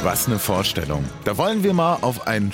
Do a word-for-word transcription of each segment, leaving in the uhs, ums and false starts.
Was eine Vorstellung. Da wollen wir mal auf ein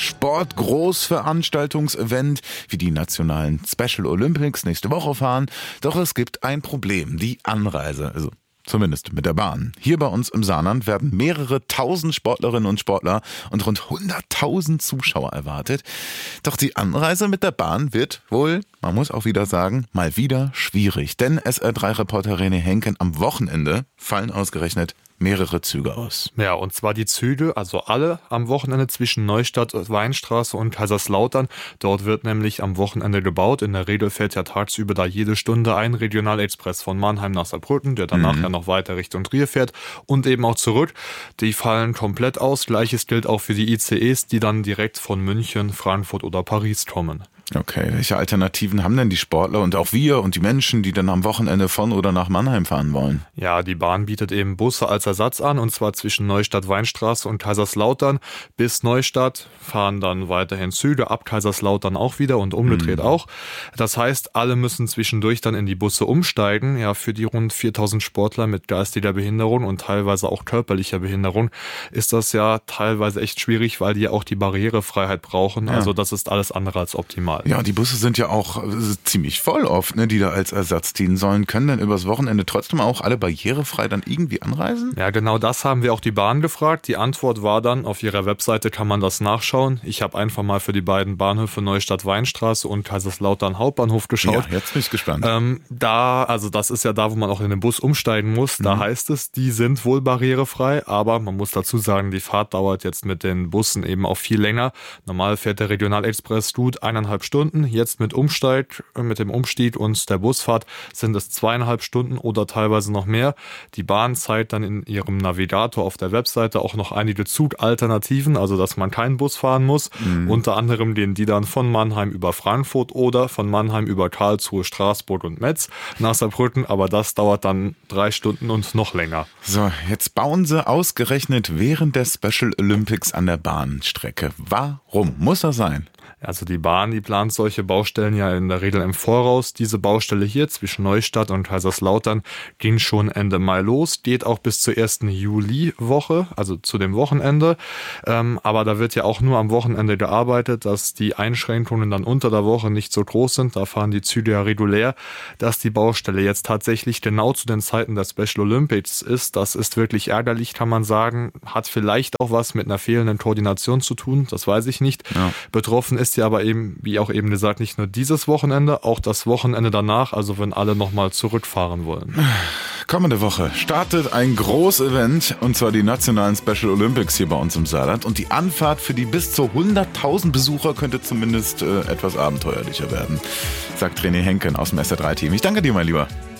Sport-Großveranstaltungsevent wie die nationalen Special Olympics nächste Woche fahren. Doch es gibt ein Problem, die Anreise. Also zumindest mit der Bahn. Hier bei uns im Saarland werden mehrere tausend Sportlerinnen und Sportler und rund hunderttausend Zuschauer erwartet. Doch die Anreise mit der Bahn wird wohl, man muss auch wieder sagen, mal wieder schwierig. Denn S R drei Reporter René Henken, am Wochenende fallen ausgerechnet mehrere Züge aus. Ja, und zwar die Züge, also alle am Wochenende zwischen Neustadt, Weinstraße und Kaiserslautern. Dort wird nämlich am Wochenende gebaut. In der Regel fährt ja tagsüber da jede Stunde ein Regionalexpress von Mannheim nach Saarbrücken, der danach mhm. ja noch weiter Richtung Trier fährt und eben auch zurück. Die fallen komplett aus. Gleiches gilt auch für die I C Es, die dann direkt von München, Frankfurt oder Paris kommen. Okay, welche Alternativen haben denn die Sportler und auch wir und die Menschen, die dann am Wochenende von oder nach Mannheim fahren wollen? Ja, die Bahn bietet eben Busse als Ersatz an, und zwar zwischen Neustadt, Weinstraße und Kaiserslautern. Bis Neustadt fahren dann weiterhin Züge, ab Kaiserslautern auch wieder und umgedreht mhm. auch. Das heißt, alle müssen zwischendurch dann in die Busse umsteigen. Ja, für die rund viertausend Sportler mit geistiger Behinderung und teilweise auch körperlicher Behinderung ist das ja teilweise echt schwierig, weil die ja auch die Barrierefreiheit brauchen. Ja. Also das ist alles andere als optimal. Ja, die Busse sind ja auch ziemlich voll oft, ne, die da als Ersatz dienen sollen. Können denn übers Wochenende trotzdem auch alle barrierefrei dann irgendwie anreisen? Ja, genau das haben wir auch die Bahn gefragt. Die Antwort war dann, auf ihrer Webseite kann man das nachschauen. Ich habe einfach mal für die beiden Bahnhöfe Neustadt-Weinstraße und Kaiserslautern Hauptbahnhof geschaut. Ja, jetzt bin ich gespannt. Ähm, da, also das ist ja da, wo man auch in den Bus umsteigen muss. Da mhm. heißt es, die sind wohl barrierefrei, aber man muss dazu sagen, die Fahrt dauert jetzt mit den Bussen eben auch viel länger. Normal fährt der Regionalexpress gut eineinhalb Stunden. Jetzt mit Umsteig, mit dem Umstieg und der Busfahrt sind es zweieinhalb Stunden oder teilweise noch mehr. Die Bahn zeigt dann in ihrem Navigator auf der Webseite auch noch einige Zugalternativen, also dass man keinen Bus fahren muss. Mhm. Unter anderem gehen die dann von Mannheim über Frankfurt oder von Mannheim über Karlsruhe, Straßburg und Metz nach Saarbrücken, aber das dauert dann drei Stunden und noch länger. So, jetzt bauen sie ausgerechnet während der Special Olympics an der Bahnstrecke. Warum muss das sein? Also die Bahn, die plant solche Baustellen ja in der Regel im Voraus. Diese Baustelle hier zwischen Neustadt und Kaiserslautern ging schon Ende Mai los, geht auch bis zur ersten Juliwoche, also zu dem Wochenende. Ähm, aber da wird ja auch nur am Wochenende gearbeitet, dass die Einschränkungen dann unter der Woche nicht so groß sind. Da fahren die Züge ja regulär. Dass die Baustelle jetzt tatsächlich genau zu den Zeiten der Special Olympics ist, das ist wirklich ärgerlich, kann man sagen. Hat vielleicht auch was mit einer fehlenden Koordination zu tun, das weiß ich nicht. Ja. Betroffen ist ja aber eben, wie auch eben gesagt, nicht nur dieses Wochenende, auch das Wochenende danach, also wenn alle nochmal zurückfahren wollen. Kommende Woche startet ein Großevent, und zwar die nationalen Special Olympics hier bei uns im Saarland, und die Anfahrt für die bis zu hunderttausend Besucher könnte zumindest äh, etwas abenteuerlicher werden, sagt René Henken aus dem S R drei Team. Ich danke dir, mein Lieber.